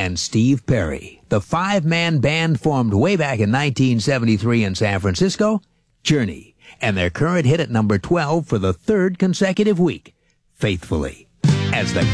and Steve Perry, the five-man band formed way back in 1973 in San Francisco, Journey, and their current hit at number 12 for the third consecutive week, Faithfully. As the